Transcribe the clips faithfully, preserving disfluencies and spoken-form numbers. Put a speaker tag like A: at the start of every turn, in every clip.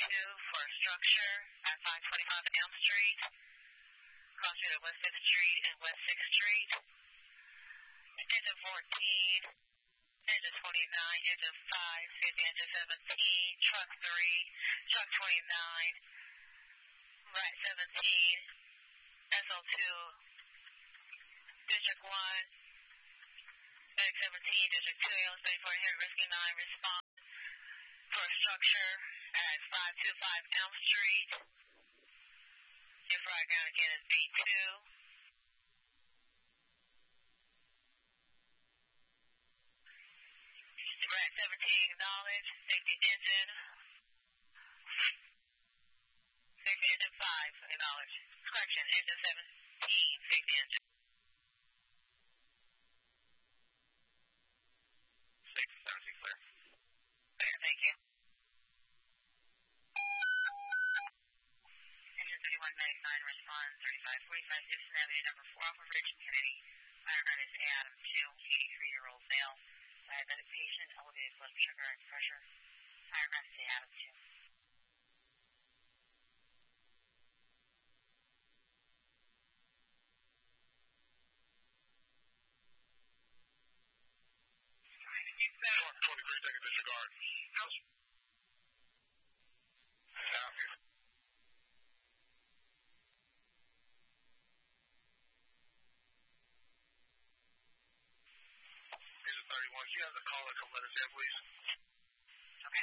A: two for a structure at five twenty-five Elm Street, cross street at West fifth Street and West sixth Street. Engine fourteen, engine twenty-nine, engine five, fifty, engine seventeen, truck three, truck twenty-nine, right seventeen, S O two, District one, Medic seventeen, District two, L S for Inherent Rescue nine, response for a structure at five twenty-five Elm Street. Your flight ground again is B two. Right seventeen, acknowledge, safety engine. Safety engine five, acknowledge. Correction, engine seventeen, safety engine.
B: six, seventeen, clear.
A: Clear, thank you. Engine thirty-one, Medic nine, respond thirty-five forty-five Gibson Avenue, number four, off of Ridge Community. Fire ground is Adam two, eighty-three-year-old male. Diabetic patient, elevated blood sugar and pressure. Fire ground is Adam two.
B: twenty-three, second disregard. House. Copy. Engine thirty-one, you have the caller come let us in, please.
A: Okay.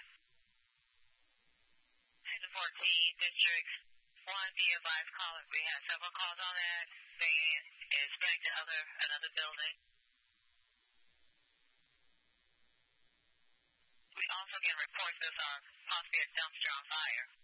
A: Engine fourteen, District one, be advised, call it. We have several calls on that. They is spreading to other, another building. We also get reports there's a possibly a dumpster on fire.